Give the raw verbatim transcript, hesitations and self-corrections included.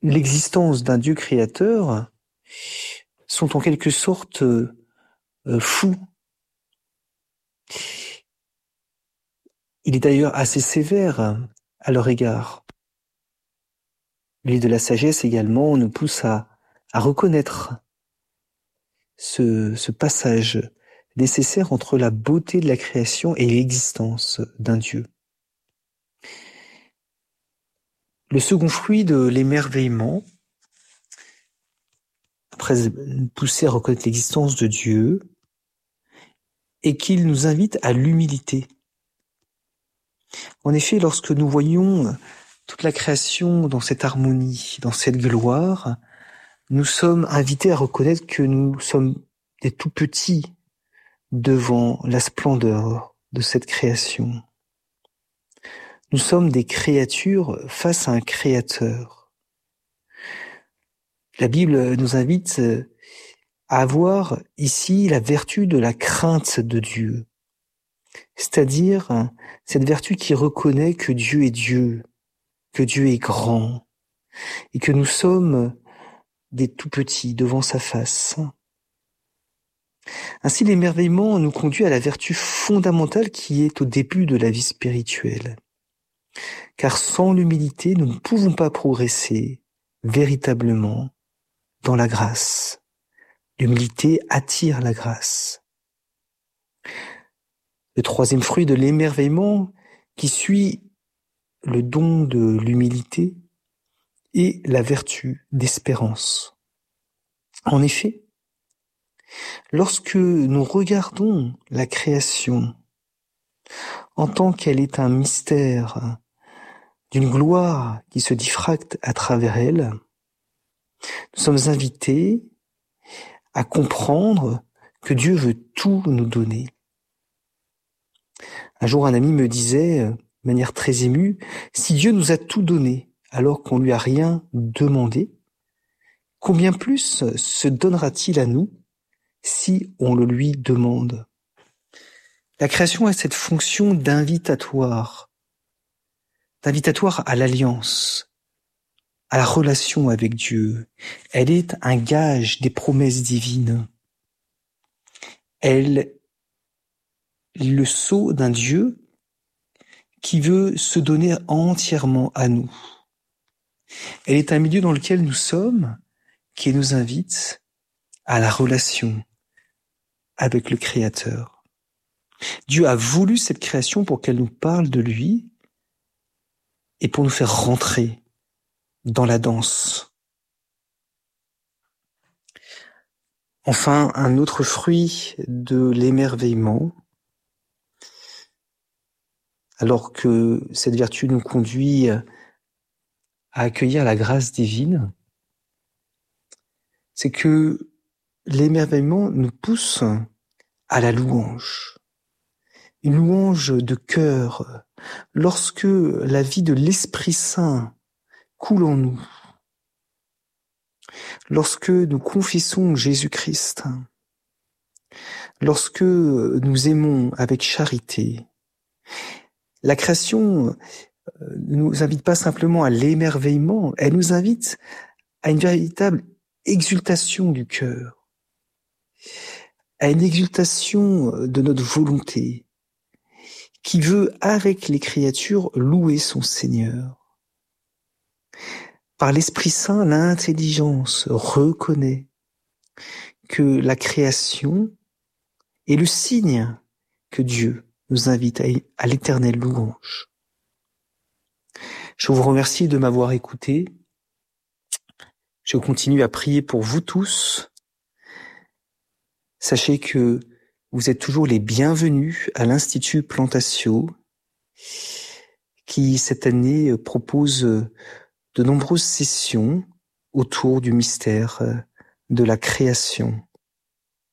l'existence d'un Dieu créateur sont en quelque sorte euh, euh, fous. Il est d'ailleurs assez sévère à leur égard. Le livre de la sagesse également nous pousse à, à reconnaître ce, ce passage nécessaire entre la beauté de la création et l'existence d'un Dieu. Le second fruit de l'émerveillement, après nous pousser à reconnaître l'existence de Dieu, est qu'il nous invite à l'humilité. En effet, lorsque nous voyons toute la création dans cette harmonie, dans cette gloire, nous sommes invités à reconnaître que nous sommes des tout petits devant la splendeur de cette création. Nous sommes des créatures face à un créateur. La Bible nous invite à avoir ici la vertu de la crainte de Dieu, c'est-à-dire cette vertu qui reconnaît que Dieu est Dieu, que Dieu est grand, et que nous sommes des tout petits devant sa face. Ainsi, l'émerveillement nous conduit à la vertu fondamentale qui est au début de la vie spirituelle. Car sans l'humilité, nous ne pouvons pas progresser véritablement dans la grâce. L'humilité attire la grâce. Le troisième fruit de l'émerveillement qui suit le don de l'humilité est la vertu d'espérance. En effet, lorsque nous regardons la création en tant qu'elle est un mystère d'une gloire qui se diffracte à travers elle, nous sommes invités à comprendre que Dieu veut tout nous donner. Un jour, un ami me disait, de manière très émue, si Dieu nous a tout donné alors qu'on lui a rien demandé, combien plus se donnera-t-il à nous si on le lui demande? La création a cette fonction d'invitatoire, d'invitatoire à l'alliance, à la relation avec Dieu. Elle est un gage des promesses divines. Elle est le sceau d'un Dieu qui veut se donner entièrement à nous. Elle est un milieu dans lequel nous sommes, qui nous invite à la relation avec le Créateur. Dieu a voulu cette création pour qu'elle nous parle de lui et pour nous faire rentrer dans la danse. Enfin, un autre fruit de l'émerveillement, alors que cette vertu nous conduit à accueillir la grâce divine, c'est que l'émerveillement nous pousse à la louange. Une louange de cœur, lorsque la vie de l'Esprit Saint coule en nous, lorsque nous confessons Jésus-Christ, lorsque nous aimons avec charité. La création ne nous invite pas simplement à l'émerveillement, elle nous invite à une véritable exultation du cœur, à une exultation de notre volonté, qui veut, avec les créatures, louer son Seigneur. Par l'Esprit Saint, l'intelligence reconnaît que la création est le signe que Dieu nous invite à l'éternelle louange. Je vous remercie de m'avoir écouté. Je continue à prier pour vous tous. Sachez que vous êtes toujours les bienvenus à l'Institut Plantatio, qui cette année propose de nombreuses sessions autour du mystère de la création.